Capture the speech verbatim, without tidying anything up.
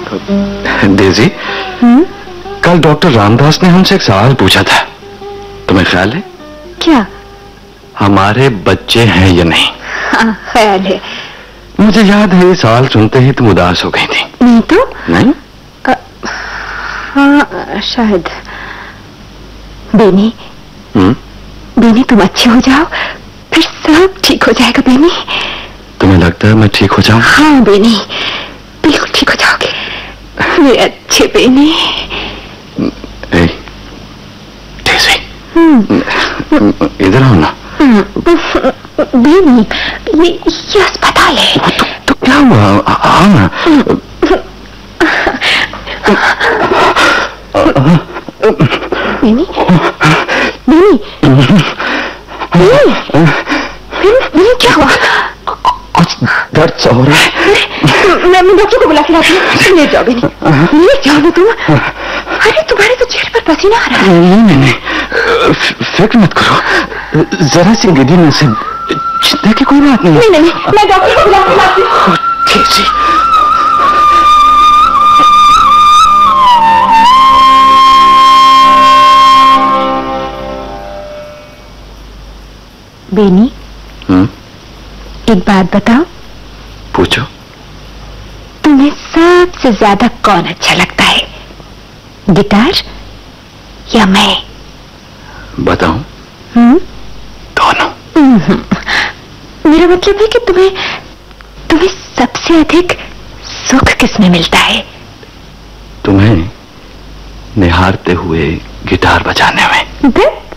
Daisy, कल doctor Ramdas ने हमसे एक सवाल पूछा था, तुम्हें ख्याल है? क्या? हमारे बच्चे हैं या नहीं? हाँ, ख्याल है। मुझे याद है ये सवाल सुनते ही तुम उदास हो गई थी। नहीं तो? नहीं? आ, हाँ शायद। बेनी, हम्म? बेनी तुम अच्छे हो जाओ, फिर सब ठीक हो जाएगा बेनी। तुम्हें लगता है मैं ठीक हो जाऊं? हाँ बेनी, बिल्कुल ठीक हो जाओगे मेरे अच्छे बेनी। इधर आओ ना। बेनी, ये, ये अस्पताल है। तो, तो क्या हुआ? आओ ना। बेनी, बेनी, बेनी, बेनी क्या हुआ? कुछ दर्द सा हो रहा है। मैं मैं डॉक्टर को बुला के लाती हूँ। ले जाओ बेनी, ले जाओ ना तुम। अरे तुम्हारे तो चेहरे पर पसीना आ रहा है। नहीं नहीं नहीं, फिक्र मत करो, जरा सी विधि में से चिंता की कोई बात नहीं। नहीं नहीं, मैं डॉक्टर को बुला के लाती हूँ। ठीक जी। बेनी, हम्म? एक बात बताओ। पूछो। तुम्हें सबसे ज्यादा कौन अच्छा लगता है, गिटार या मैं? बताऊं? हम्म? दोनों। मेरा मतलब है कि तुम्हें तुम्हें सबसे अधिक सुख किसमें मिलता है? तुम्हें निहारते हुए गिटार बजाने में। बस